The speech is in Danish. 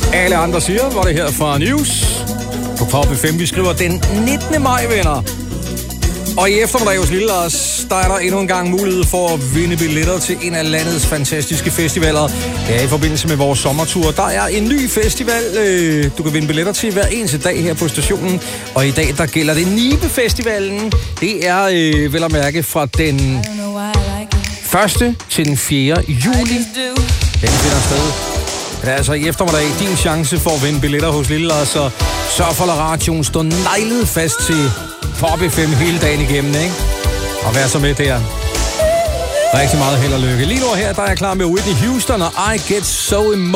Alle andre siger, hvor det her fra News. På Pop FM, vi skriver den 19. maj, venner. Og i eftermiddag hos Lille Lars, der er der endnu en gang mulighed for at vinde billetter til en af landets fantastiske festivaler. Det er i forbindelse med vores sommertur. Der er en ny festival, du kan vinde billetter til hver eneste dag her på stationen. Og i dag, der gælder det Nibe Festivalen. Det er vel at mærke fra den 1. til den 4. juli. Den finder sted. Det er altså i eftermiddag din chance for at vinde billetter hos Lille Lars, så sørg for at lade radioen stå neglet fast til Pop FM hele dagen igennem, ikke? Og vær så med der. Rigtig meget held og lykke. Lige nu her, der er jeg klar med Whitney Houston og I Get So Emotional.